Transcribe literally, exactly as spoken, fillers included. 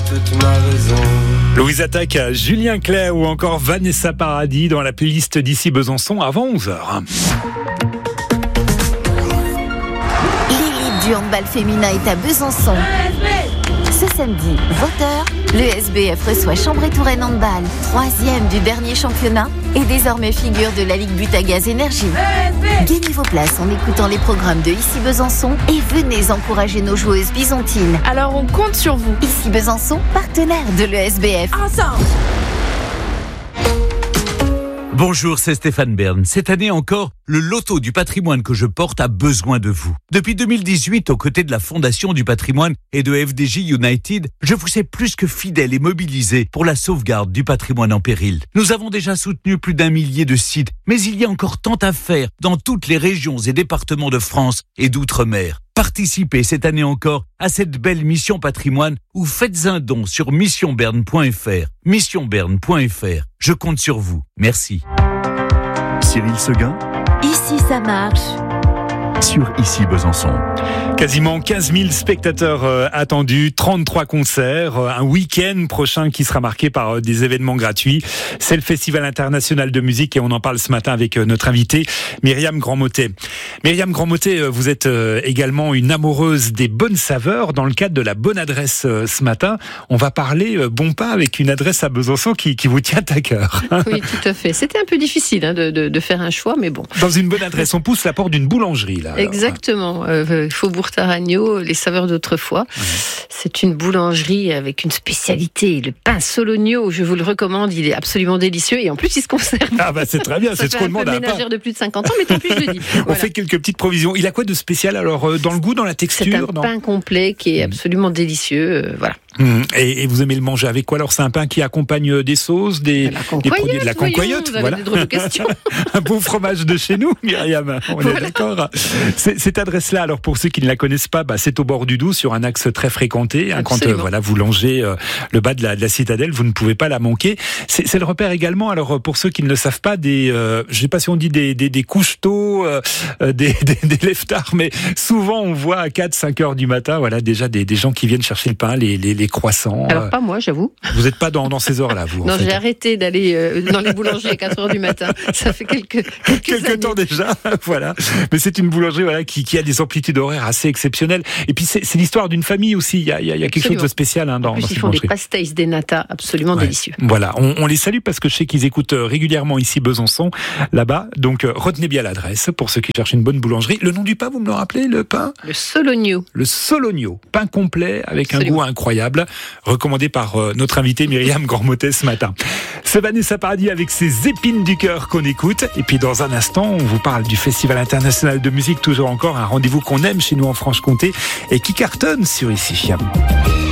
toute ma raison. Louise Attaque, Julien Clerc ou encore Vanessa Paradis dans la playlist d'ici Besançon avant onze heures. L'élite du handball féminin est à Besançon. Ce samedi, vingt heures, le S B F reçoit Chambray-Touraine Handball, troisième du dernier championnat et désormais figure de la Ligue Butagaz Énergie. Gagnez vos places en écoutant les programmes de Ici Besançon et venez encourager nos joueuses byzantines. Alors on compte sur vous. Ici Besançon, partenaire de l'E S B F. Ensemble. Bonjour, c'est Stéphane Bern. Cette année encore, le loto du patrimoine que je porte a besoin de vous. Depuis deux mille dix-huit, aux côtés de la Fondation du patrimoine et de F D J United, je vous sais plus que fidèle et mobilisé pour la sauvegarde du patrimoine en péril. Nous avons déjà soutenu plus d'un millier de sites, mais il y a encore tant à faire dans toutes les régions et départements de France et d'outre-mer. Participez cette année encore à cette belle mission patrimoine ou faites un don sur mission berne point f r. mission berne point f r. Je compte sur vous. Merci. Cyril Seguin, Ici ça marche. sur Ici Besançon. Quasiment quinze mille spectateurs euh, attendus, trente-trois concerts, euh, un week-end prochain qui sera marqué par euh, des événements gratuits. C'est le Festival international de musique et on en parle ce matin avec euh, notre invitée Myriam Grandmotet. Myriam Grandmotet, euh, vous êtes euh, également une amoureuse des bonnes saveurs. Dans le cadre de la bonne adresse euh, ce matin, on va parler euh, bon pain avec une adresse à Besançon qui, qui vous tient à cœur. Oui, tout à fait. C'était un peu difficile hein, de, de, de faire un choix, mais bon. Dans une bonne adresse, on pousse la porte d'une boulangerie là. Alors. Exactement. Euh, Faubourg Taragno, les saveurs d'autrefois. Mmh. C'est une boulangerie avec une spécialité, le pain Sologno. Je vous le recommande, il est absolument délicieux et en plus il se conserve. Ah bah c'est très bien, c'est ce qu'on demande à un ménagère de plus de cinquante ans, mais tant pis je le dis. On Voilà. fait quelques petites provisions. Il a quoi de spécial alors dans le goût, dans la texture? C'est un dans... pain complet qui est absolument délicieux. Euh, voilà. Mmh. Et, et vous aimez le manger avec quoi? Alors c'est un pain qui accompagne des sauces, des, des produits de la concoyote. Vous voilà. Avez des drôles de questions. Un bon fromage de chez nous, Myriam. On voilà. est d'accord. C'est, cette adresse-là, alors pour ceux qui ne la connaissent pas, bah, c'est au bord du Doubs, sur un axe très fréquenté. Hein, quand euh, voilà, vous longez euh, le bas de la, de la citadelle, vous ne pouvez pas la manquer. C'est, c'est le repère également. Alors pour ceux qui ne le savent pas, des, euh, je ne sais pas si on dit des, des, des couches-tôt, euh, des, des, des lève-tard, mais souvent on voit à quatre cinq heures du matin, voilà, déjà des, des gens qui viennent chercher le pain, les, les, les croissants. Alors euh, pas moi, j'avoue. Vous n'êtes pas dans, dans ces heures-là, vous? Non, en fait. J'ai arrêté d'aller euh, dans les boulangeries à quatre heures du matin. Ça fait quelques quelques, quelques temps déjà, voilà. Mais c'est une boulangerie voilà qui, qui a des amplitudes horaires assez exceptionnelles. Et puis c'est, c'est l'histoire d'une famille aussi. Il y a, il y a, il y a quelque chose de spécial hein, dans. En plus, dans ils font des pastéis des nata absolument ouais. délicieux. Voilà, on, on les salue parce que je sais qu'ils écoutent régulièrement ici Besançon, là-bas. Donc euh, retenez bien l'adresse pour ceux qui cherchent une bonne boulangerie. Le nom du pain, vous me le rappelez, le pain? Le Sologno. Le Sologno, pain complet avec absolument. Un goût incroyable, recommandé par euh, notre invitée Myriam Grandmotet ce matin. C'est Vanessa Paradis avec ses épines du cœur qu'on écoute. Et puis dans un instant, on vous parle du Festival international de musique, toujours encore un rendez-vous qu'on aime chez nous en Franche-Comté et qui cartonne sur Ici.